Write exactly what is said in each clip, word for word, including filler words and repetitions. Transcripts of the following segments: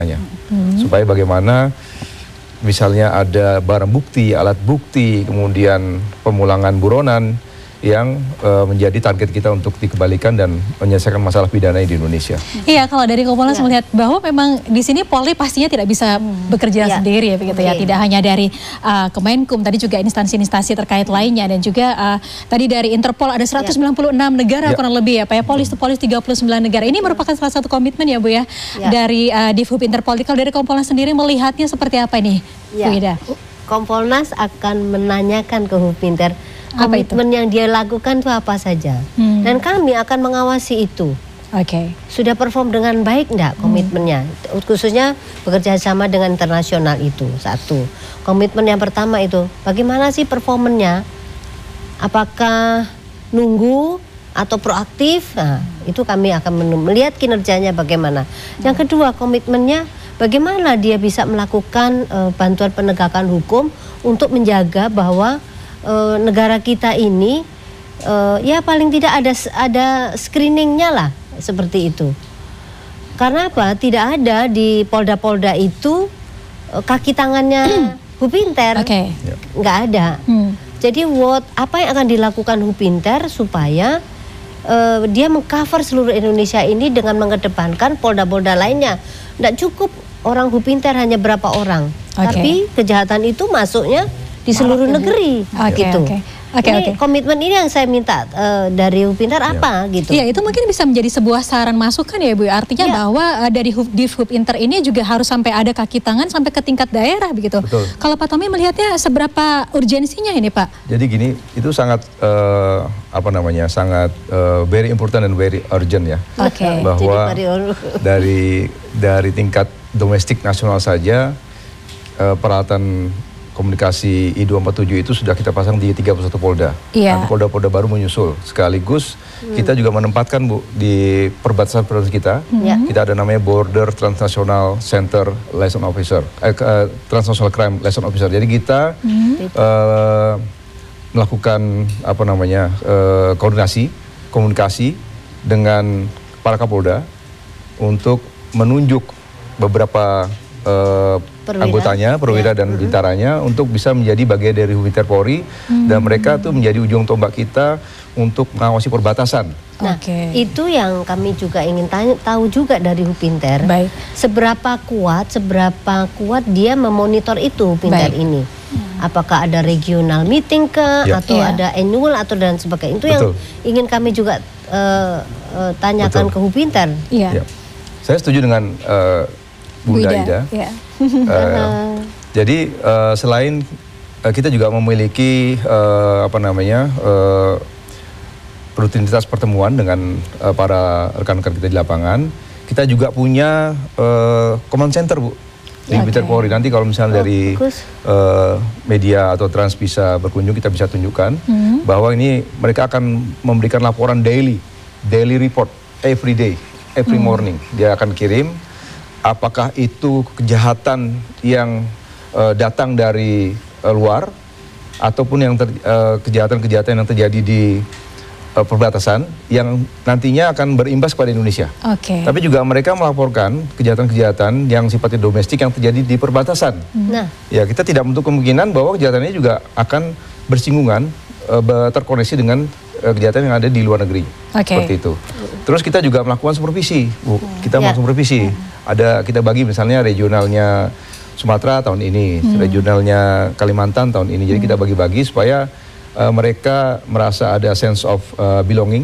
Hmm. Supaya bagaimana misalnya ada barang bukti, alat bukti, kemudian pemulangan buronan yang uh, menjadi target kita untuk dikembalikan dan menyelesaikan masalah pidana di Indonesia. Iya, kalau dari Kompolnas ya. melihat bahwa memang di sini Polri pastinya tidak bisa hmm. bekerja ya. sendiri ya begitu okay. ya, tidak hanya dari uh, Kemenkum, tadi juga instansi-instansi terkait lainnya, dan juga uh, tadi dari Interpol ada seratus sembilan puluh enam ya. negara ya. kurang lebih ya Pak ya, polis to polis tiga puluh sembilan negara. Ini merupakan salah satu komitmen ya Bu ya, ya. dari uh, Divhub Interpol. Kalau dari Kompolnas sendiri melihatnya seperti apa nih Bu Ida? Kompolnas akan menanyakan ke Hubinter komitmen yang dia lakukan itu apa saja, hmm. dan kami akan mengawasi itu. Oke. Okay. Sudah perform dengan baik enggak komitmennya, hmm. khususnya bekerja sama dengan internasional itu satu. Komitmen yang pertama itu, bagaimana sih performanya? Apakah nunggu atau proaktif? Nah, itu kami akan melihat kinerjanya bagaimana. Hmm. Yang kedua, komitmennya bagaimana dia bisa melakukan uh, bantuan penegakan hukum untuk menjaga bahwa Uh, negara kita ini uh, ya paling tidak ada ada screeningnya lah, seperti itu. Karena apa? Tidak ada di polda-polda itu uh, kaki tangannya Hubinter, okay. nggak ada. Hmm. Jadi what apa yang akan dilakukan Hubinter supaya uh, dia mengcover seluruh Indonesia ini dengan mengedepankan polda-polda lainnya. Nggak cukup orang Hubinter hanya berapa orang, okay. tapi kejahatan itu masuknya di seluruh negeri, okay, gitu. Okay. Okay, ini okay. komitmen ini yang saya minta uh, dari Hubinter apa, ya. gitu. Iya, itu mungkin bisa menjadi sebuah saran masukan ya Bu. Artinya ya. bahwa uh, dari Divhub Inter ini juga harus sampai ada kaki tangan sampai ke tingkat daerah begitu. Betul. Kalau Pak Tommy melihatnya seberapa urgensinya ini Pak? Jadi gini, itu sangat uh, apa namanya, sangat uh, very important and very urgent ya. Oke. Okay. Bahwa dari dari tingkat domestik nasional saja uh, peralatan komunikasi I dua empat tujuh itu sudah kita pasang di tiga puluh satu polda. Iya. Nanti polda-polda baru menyusul. Sekaligus hmm. kita juga menempatkan Bu di perbatasan-perbatasan kita. Hmm. Kita ada namanya Border Transnational Center Liaison Officer, eh, uh, Transnational Crime Liaison Officer. Jadi kita hmm. uh, melakukan apa namanya uh, koordinasi, komunikasi dengan para kapolda untuk menunjuk beberapa uh, Perwira. anggotanya, perwira ya. dan bintaranya hmm. untuk bisa menjadi bagian dari Hubinter Polri, hmm. dan mereka tuh menjadi ujung tombak kita untuk mengawasi perbatasan. Nah, okay. itu yang kami juga ingin tanya, tahu juga dari Hubinter. Baik. Seberapa kuat, seberapa kuat dia memonitor itu Hubinter Baik. ini. Hmm. Apakah ada regional meeting ke, ya. atau ya. ada annual atau dan sebagainya. Itu Betul. yang ingin kami juga uh, uh, tanyakan Betul. ke Hubinter. Iya. Ya. Saya setuju dengan uh, Bunda Ida. Ya. uh, jadi uh, selain uh, kita juga memiliki uh, apa namanya uh, rutinitas pertemuan dengan uh, para rekan-rekan kita di lapangan, kita juga punya uh, command center Bu di Hubinter Polri. Nanti kalau misalnya oh, dari uh, media atau Trans bisa berkunjung, kita bisa tunjukkan hmm. bahwa ini mereka akan memberikan laporan daily, daily report every day, every hmm. morning. Dia akan kirim. Apakah itu kejahatan yang uh, datang dari uh, luar ataupun yang kejahatan-kejahatan uh, yang terjadi di uh, perbatasan yang nantinya akan berimbas pada Indonesia. Oke. Okay. Tapi juga mereka melaporkan kejahatan-kejahatan yang sifatnya domestik yang terjadi di perbatasan. Nah, ya kita tidak menutup kemungkinan bahwa kejahatan ini juga akan bersinggungan, uh, terkoneksi dengan uh, kejahatan yang ada di luar negeri. Okay. Seperti itu. Terus kita juga melakukan supervisi, Bu. Kita ya. melakukan supervisi. Ya. Ada kita bagi misalnya regionalnya Sumatera tahun ini, hmm. regionalnya Kalimantan tahun ini. Jadi hmm. kita bagi-bagi supaya uh, mereka merasa ada sense of uh, belonging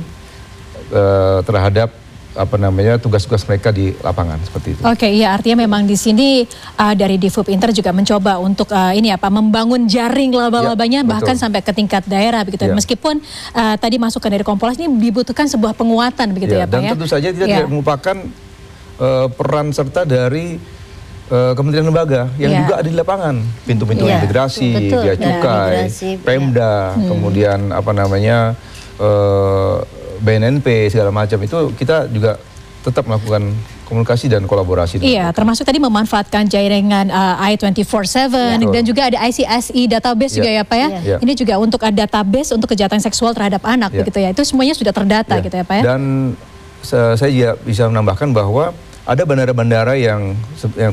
uh, terhadap apa namanya tugas-tugas mereka di lapangan seperti itu. Oke, okay, iya artinya memang di sini uh, dari Divhub Inter juga mencoba untuk uh, ini apa membangun jaring laba-labanya ya, bahkan sampai ke tingkat daerah begitu. Ya. Meskipun uh, tadi masukan dari Kompolnas ini dibutuhkan sebuah penguatan begitu ya, ya Pak dan ya. Dan tentu saja kita ya. tidak melupakan Uh, peran serta dari uh, kementerian lembaga yang yeah. juga ada di lapangan, pintu-pintu yeah. integrasi, Betul. Bea Cukai, yeah. Pemda, hmm. kemudian apa namanya uh, B N N P segala macam itu kita juga tetap melakukan komunikasi dan kolaborasi. Iya, termasuk tadi memanfaatkan jaringan uh, I dua empat tujuh yeah. dan juga ada I C S I database yeah. juga ya Pak ya. Yeah. Ini juga untuk uh, database untuk kejahatan seksual terhadap anak yeah. begitu ya. Itu semuanya sudah terdata yeah. gitu ya Pak ya. Dan saya juga bisa menambahkan bahwa ada bandara-bandara yang yang